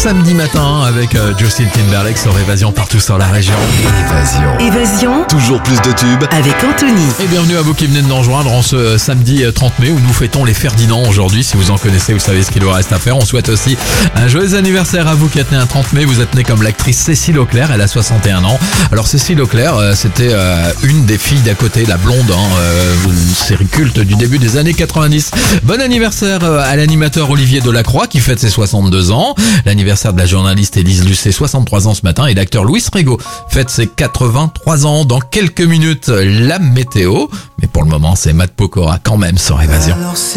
samedi matin avec Justin Timberlake sur Évasion partout sur la région. Évasion. Toujours plus de tubes. Avec Anthony. Et bienvenue à vous qui venez de nous rejoindre en ce samedi 30 mai où nous fêtons les Ferdinand aujourd'hui. Si vous en connaissez, vous savez ce qu'il vous reste à faire. On souhaite aussi un joyeux anniversaire à vous qui êtes né un 30 mai. Vous êtes né comme l'actrice Cécile Auclair, elle a 61 ans. Alors Cécile Auclair, c'était une des filles d'à côté, la blonde, une série culte du début des années 90. Bon anniversaire à l'animateur Olivier Delacroix qui fête ses 62 ans. L'anniversaire de la journaliste Élise Lucet, 63 ans ce matin. Et l'acteur Louis Rego fête ses 83 ans. Dans quelques minutes, la météo. Mais pour le moment, c'est Matt Pokora quand même sur Évasion.